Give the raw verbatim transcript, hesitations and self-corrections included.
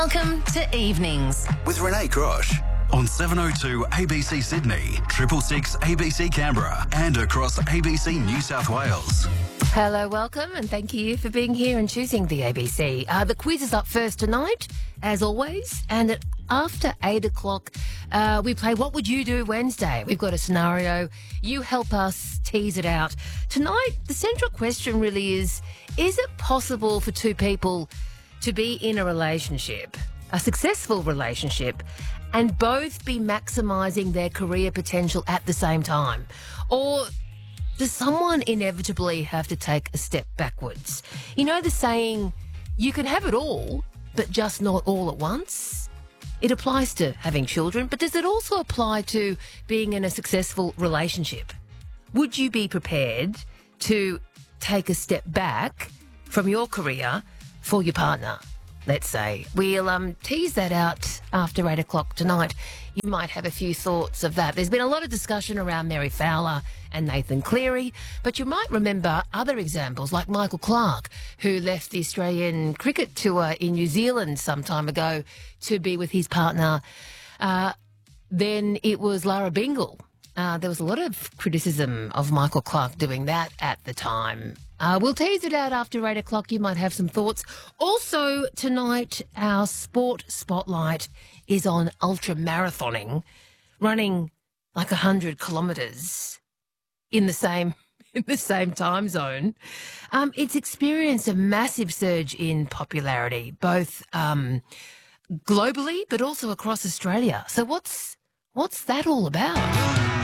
Welcome to Evenings with Renee Crosh on seven oh two A B C Sydney, triple six A B C Canberra and across A B C New South Wales. Hello, welcome, and thank you for being here and choosing the A B C. Uh, the quiz is up first tonight, as always, and at after eight o'clock, uh, we play What Would You Do Wednesday? We've got a scenario. You help us tease it out. Tonight, the central question really is, is it possible for two people to be in a relationship, a successful relationship, and both be maximising their career potential at the same time? Or does someone inevitably have to take a step backwards? You know the saying, you can have it all, but just not all at once? It applies to having children, but does it also apply to being in a successful relationship? Would you be prepared to take a step back from your career for your partner, let's say? We'll um, tease that out after eight o'clock tonight. You might have a few thoughts of that. There's been a lot of discussion around Mary Fowler and Nathan Cleary, but you might remember other examples like Michael Clarke, who left the Australian cricket tour in New Zealand some time ago to be with his partner. Uh, then it was Lara Bingle. Uh, there was a lot of criticism of Michael Clarke doing that at the time. Uh, we'll tease it out after eight o'clock. You might have some thoughts. Also, tonight, our sport spotlight is on ultra marathoning, running like one hundred kilometres in the same in the same time zone. Um, it's experienced a massive surge in popularity, both um, globally but also across Australia. So what's what's that all about?